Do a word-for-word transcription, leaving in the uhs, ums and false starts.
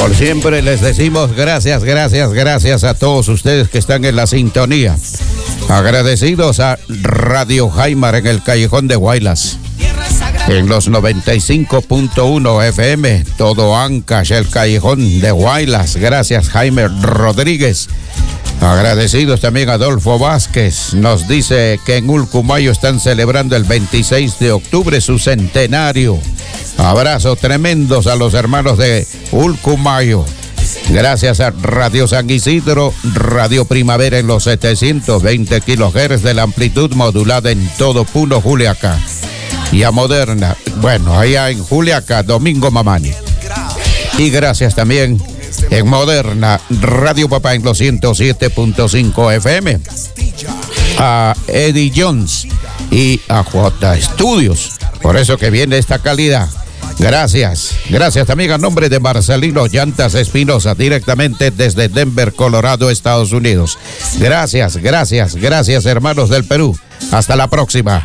Por siempre les decimos gracias, gracias, gracias a todos ustedes que están en la sintonía. Agradecidos a Radio Jaimar en el Callejón de Guaylas. En los noventa y cinco punto uno F M, todo Ancash, el Callejón de Guaylas. Gracias, Jaime Rodríguez. Agradecidos también a Adolfo Vázquez. Nos dice que en Ulcumayo están celebrando el veintiséis de octubre su centenario. Abrazos tremendos a los hermanos de Ulcumayo. Gracias a Radio San Isidro, Radio Primavera en los setecientos veinte kilohertz de la amplitud modulada en todo Puno, Juliaca. Y a Moderna, bueno, allá en Juliaca, Domingo Mamani. Y gracias también en Moderna, Radio Papá en los ciento siete punto cinco F M. A Eddie Jones y a J Studios. Por eso que viene esta calidad. Gracias, gracias también a nombre de Marcelino Llantas Espinosa, directamente desde Denver, Colorado, Estados Unidos. Gracias, gracias, gracias hermanos del Perú. Hasta la próxima.